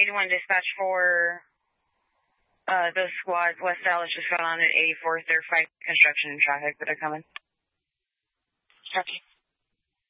81 dispatch for those squads. West Dallas just got on at 84th. They're fighting construction and traffic, but they're coming. Copy.